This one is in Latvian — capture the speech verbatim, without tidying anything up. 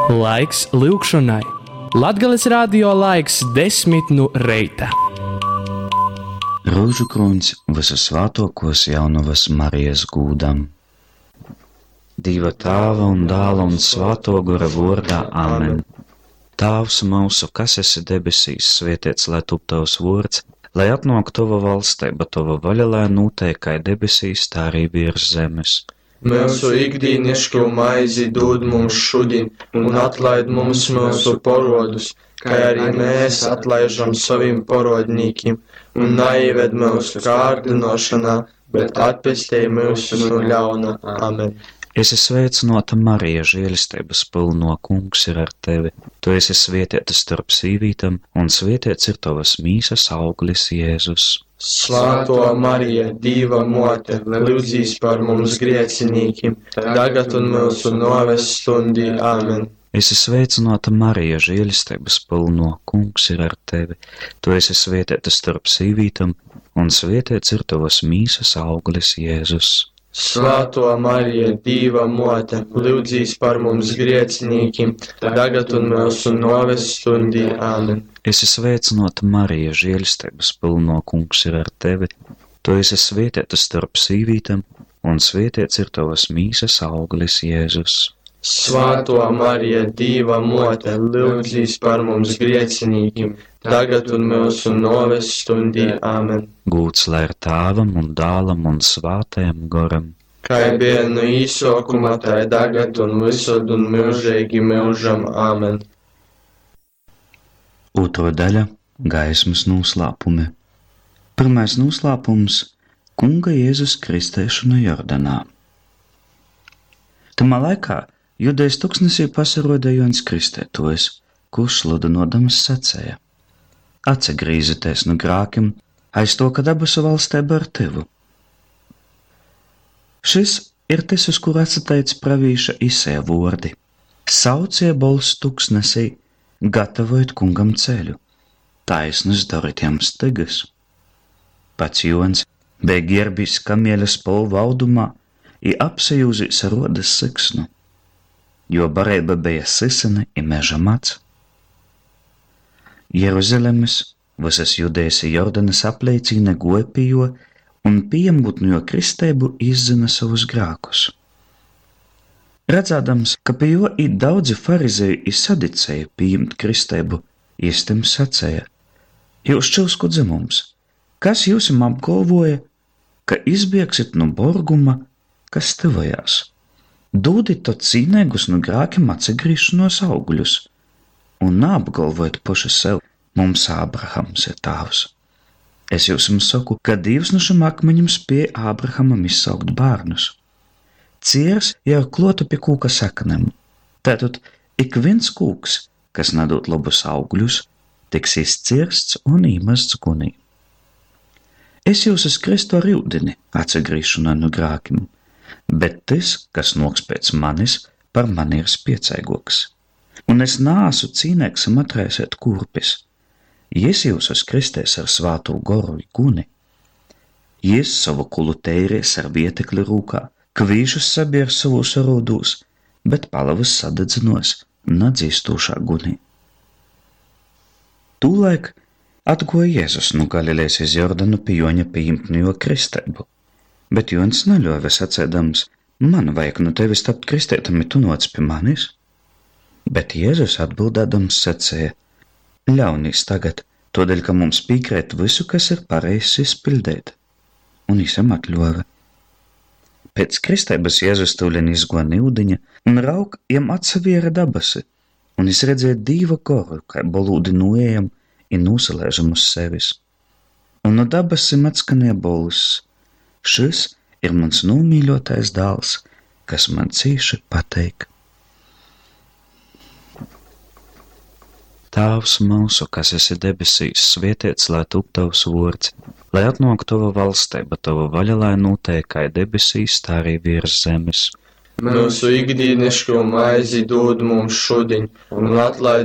Laiks lūgšanai. Latgales radio laiks desmit no reita. Rūžu kruņs visasvētākos jaunavas Marijas gūdam. Dieva Tēva un Dēla un Svētā gara vārdā. Amen. Tēvs mūsu, kas esi debesīs, svētīts lai top tavs vārds, lai atnāk tava valstība, tava vaļa, lai notiek kā debesīs, tā arī virs zemes. Mūsu ikdienisku maizi dod mums šodien, un atlaid mums mūsu parodus, kā arī mēs atlaižam saviem parodnīkiem, un neieved mūsu kārdinošanā, bet atpestī mūsu no ļauna. Amen. Esi sveicināta Marija, žēlistības pilno, Kungs ir ar tevi. Tu esi svētīta starp sīvītam, un svētīts ir tavas mīsas auglis Jēzus. Svētā Marija, Dieva mote, lūdzīs par mums griecinīkiem, tagad un mūsu nāves stundī. Amen. Esi sveicināta Marija, žēlistības pilno, Kungs ir ar tevi. Tu esi svētīta starp sīvītam, un svētīts ir tavas mīsas auglis Jēzus. Svētā Marija, Dieva mote, lūdzīs par mums griecinīkiem, tagad un mūsu nāves stundī. Amen. Esi sveicināta Marija, žēlistības pilno, Kungs ir ar tevi. Tu esi svētīta starp sīvītam, un svētīts ir tavas mīsas auglis Jēzus. Svētā Marija, Dieva mote, lūdzīs par mums griecinīkiem, tagad un mūsu nāves stundī. Amen. Gūts lai ir Tēvam un Dēlam un Svētajam garam. Kā bija no īsākuma, tā tagad un visur un mūžīgi mūžam. Amen. Otro daļa – gaismas noslēpumi. Pirmais noslēpums – Kunga Jēzus kristēšana Jordanā. Tamā laikā Judejas tuksnesī pasiroda Jons Kristētojs, kurš sludinodams sacēja: Atsagrīzieties no grākiem, aiz to, ka debesu valstība ar tevi. Šis ir tas, uz kur atsateicis pravīša Isēja vārdi: Saucie balss tuksnesī, gatavojot kungam ceļu, taisnas dariet jam stegas. Pats Jons bija ģērbis kamieļa spalvu audumā i apsajūzīs ar rodas siksnu, jo barība bija sisene i meža mats. Jeruzalemes, visas Judejas i Jordanas apleicīne goja pie jo un pieņemot no jo kristeibu izzina savus grākus. Redzādams, ka pie jo i daudzi farizēji i sadicēji pieņemt kristeibu, īstim sacēja: Jūs čilsku dzimums, kas jūsim apgalvoja, ka izbiegsit no borguma, kas tevajās? Dūdit to cīnēgus no grākiem atsagrīšanos augļus, un neapgalvojat paši sev, mums Ābrahams ir tāvs. Es jums saku, ka Dievs no šim akmeņam spēja Ābrahamam izsaukt bērnus. Ciers jau klotu pie kūka saknēm. Tātad ik viens kūks, kas nedod labus augļus, tiks izcirsts un īmests gunī. Es jūs skristu ar ūdeni atsagrīšanā no grākiem, bet tas, kas noks pēc manis, par mani ir spiecaigoks. Un es nāsu cīnēksam atraisēt kurpis. Jis jūs uzkristēs ar svātu goru i guni. Jis savu kulu teiries ar vietekli rūkā, kvīšus sabier savus arūdūs, bet palavas sadedzinos nadzīstūšā gunī. Tūlaik atgoja Jēzus no Galilejas iz Jordanu pie Joņa pieņemt no jo kristeibu, bet Jons neļoja sacēdams: Man vajag no tevis tapt kristētam, i tu noc pie manis? Bet Jēzus atbildēdams sacēja: Ļaunīs tagad, todēļ, ka mums pīkrēt visu, kas ir pareizs izpildēt. Un visam atļova. Pēc kristeibas Jēzus tūlēn izgoja ūdeņa un rauk jam atsaviera dabasi, un es redzēju Dīva goru, kā bolūdi noejam i nūsalēžam uz sevis. Un no dabasim atskanēja balss: Šis ir mans nomīļotais dēls, kas man cīši pateik. Tēvs mūsu, kas esi debesīs, svētīts lai top tavs vārds, lai atnāk tava valstība, tava vaļa, lai notiek kā debesīs, tā arī virs zemes. Mūsu ikdienisku maizi dod mums šodien, un atlaid